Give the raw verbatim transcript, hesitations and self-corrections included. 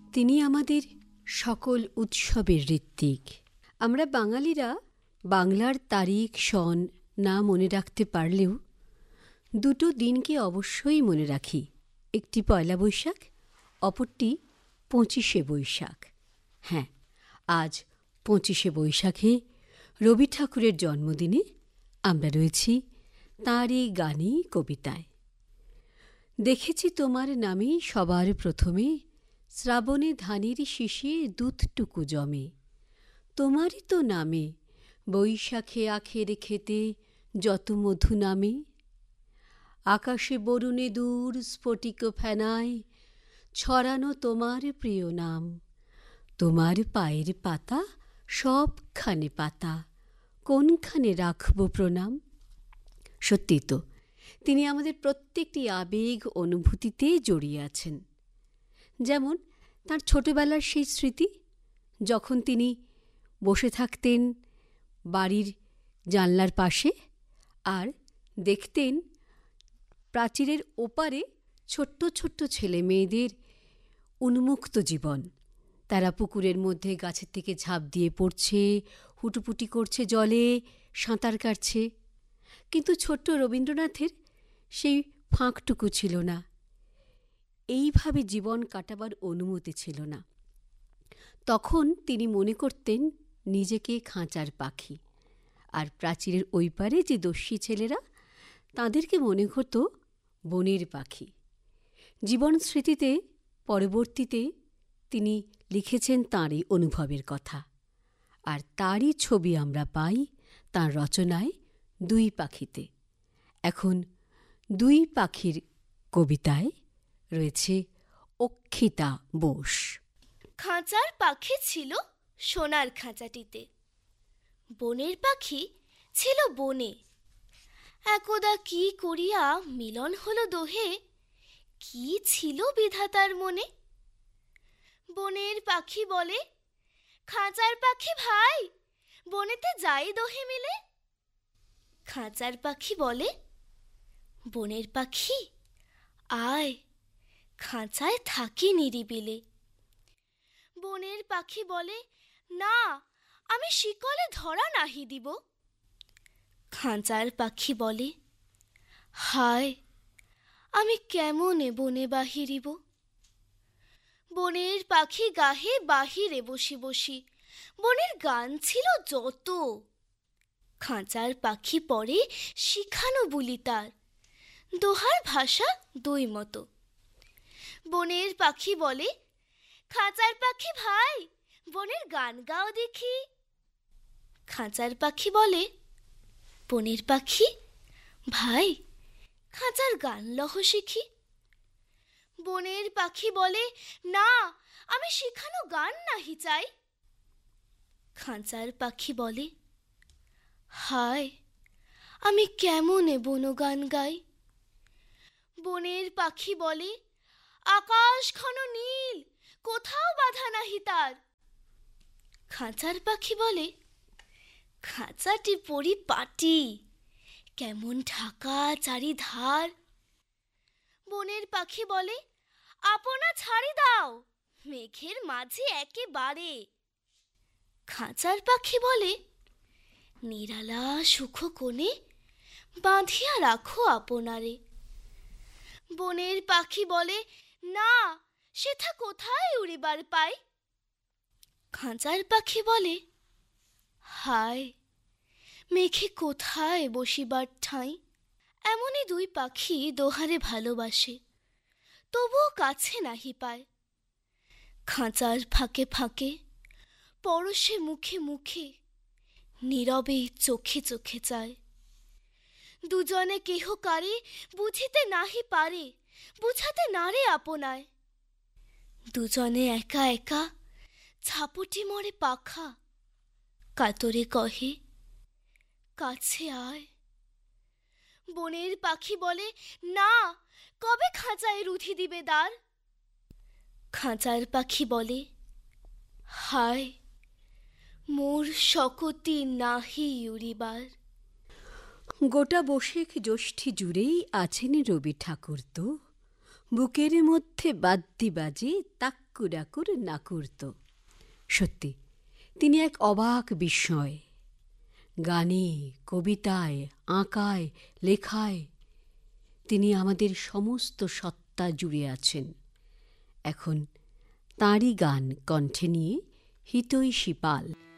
তিনি আমাদের সকল উৎসবের ঋত্বিক। আমরা বাঙালিরা বাংলার তারিখ সন না মনে রাখতে পারলেও দুটো দিনকে অবশ্যই মনে রাখি, একটি পয়লা বৈশাখ, অপরটি পঁচিশে বৈশাখ। হ্যাঁ, আজ পঁচিশে বৈশাখে রবি ঠাকুরের জন্মদিনে আমরা রয়েছি তাঁরই গানে কবিতায়। দেখেছি তোমার নামে সবার প্রথমে, শ্রাবণে ধানের শীষে দুধটুকু জমে। তোমারই তো নামে বৈশাখে আখের খেতে যত মধু নামে। আকাশে বরুণে দূর স্ফটিক ফেনায় ছড়ানো তোমার প্রিয় নাম। তোমার পায়ের পাতা সবখানে পাতা, কোনখানে রাখব প্রণাম। সত্যি তো, তিনি আমাদের প্রত্যেকটি আবেগ অনুভূতিতে জড়িয়ে আছেন। যেমন তাঁর ছোটবেলার সেই স্মৃতি, যখন তিনি বসে থাকতেন বাড়ির জানলার পাশে আর দেখতেন প্রাচীরের ওপারে ছোট্ট ছোট্ট ছেলে মেয়েদের উন্মুক্ত জীবন। তারা পুকুরের মধ্যে গাছের থেকে ঝাঁপ দিয়ে পড়ছে, হুটুপুটি করছে, জলে সাঁতার কাটছে। কিন্তু ছোট্ট রবীন্দ্রনাথের সেই ফাঁকটুকু ছিল না, এইভাবে জীবন কাটাবার অনুমতি ছিল না। তখন তিনি মনে করতেন নিজেকে খাঁচার পাখি, আর প্রাচীরের ওই পারে যে দস্যি ছেলেরা, তাঁদেরকে মনে করত বনের পাখি। জীবন স্মৃতিতে পরবর্তীতে তিনি লিখেছেন তাঁরই অনুভবের কথা, আর তারই ছবি আমরা পাই তাঁর রচনায় দুই পাখিতে। এখন দুই পাখির কবিতায় রয়েছে অক্ষিতা বোস। খাঁচার পাখি ছিল সোনার খাঁচাটিতে, বনের পাখি ছিল বনে। একদা কি করিয়া মিলন হলো দোহে, কি ছিল বিধাতার মনে। বনের পাখি বলে, খাঁচার পাখি ভাই, বনেতে যাই দোহে মিলে। খাঁচার পাখি বলে, বনের পাখি আয়, খাঁচায় থাকি নিরিবিলে। বনের পাখি বলে, না, আমি শিকলে ধরা নাহি দিব। খাঁচার পাখি বলে, হায়, আমি কেমনে বনে বাহিরিব। বনের পাখি গাহে বাহিরে বসি বসি, বনের গান ছিল যত। খাঁচার পাখি পরে শিখানো বুলি তার, দোহার ভাষা দুই মতো। বনের পাখি বলে, খাঁচার পাখি ভাই, বনের গান গাও দেখি। খাঁচার পাখি বলে, বনের পাখি ভাই, খাঁচার গান লহ শিখি। বনের পাখি বলে, না, আমি শিখানো গান নাহি চাই। খাঁচার পাখি বলে, হায়, আমি কেমনে বনগান গাই। বনের পাখি বলে, আকাশ ঘন নীল, কোথাও বাধা নাহি তার। খাঁচার পাখি বলে, খাঁচাটি পরিপাটি, কেমন ঢাকা চারিধার। বনের পাখি বলে, আপনা ছাড়ি দাও, মেঘের মাঝে একেবারে। খাঁচার পাখি বলে, নিরালা সুখ কোণে বাঁধিয়া রাখো আপনারে। বনের পাখি বলে, না, সেথা কোথায় উড়িবার পাই। খাঁচার পাখি বলে, হায়, মেঘে কোথায় বসিবার ঠাঁই। এমনই দুই পাখি দোহারে ভালোবাসে, তবুও কাছে নাহি পায়। খাঁচার ফাঁকে ফাঁকে, পরশে মুখে মুখে, নীরবে চোখে চোখে চায়। দুজনে কেহ কারে বুঝিতে নাহি পারে, বুঝাতে নারে আপনায়। দুজনে একা একা ঝাপটি মরে পাখা, কাতরে কহে, কাছে আয়। বনের পাখি বলে, না, কবে খাঁচায় রুধি দিবে দ্বার। খাঁচার পাখি বলে, হায়, মোর শকতি নাহি উড়িবার। গোটা বসেক জ্যৈষ্ঠী জুড়েই আছেন রবি ঠাকুর তো, বুকের মধ্যে বাদ্যি বাজে তাক্কুরাকুর নাকুরত। সত্যি তিনি এক অবাক বিস্ময়। গানে, কবিতায়, আঁকায়, লেখায় তিনি আমাদের সমস্ত সত্তা জুড়ে আছেন। এখন তাঁরই গান কণ্ঠে নিয়ে হিতৈষী পাল।